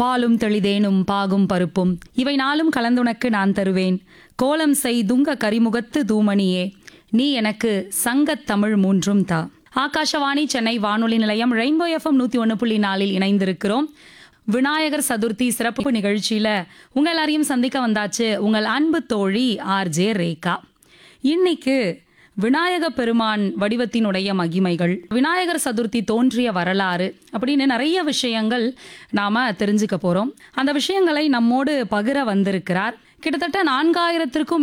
பாலும் தெளிதேனும் பாகும் பருப்பும் இவை நாளும் கலந்துனக்கு நான் தருவேன். கோலம் செய் துங்க கரிமுகத்து தூமணியே, நீ எனக்கு சங்கத் தமிழ் மூன்றும் தா. ஆகாஷவாணி சென்னை வானொலி நிலையம் ரெயின்போ எஃப்எம் 101.4 இணைந்திருக்கிறோம். விநாயகர் சதுர்த்தி சிறப்பு நிகழ்ச்சியில உங்க எல்லாரையும் சந்திக்க வந்தாச்சு உங்கள் அன்பு தோழி ஆர்ஜே ரேகா. இன்னைக்கு விநாயக பெருமான் வடிவத்தினுடைய மகிமைகள், விநாயகர் சதுர்த்தி தோன்றிய வரலாறு அப்படின்னு நிறைய விஷயங்கள் நாம தெரிஞ்சுக்க போறோம். அந்த விஷயங்களை நம்மோடு பகிர வந்திருக்கிறார் கிட்டத்தட்ட 4000க்கும்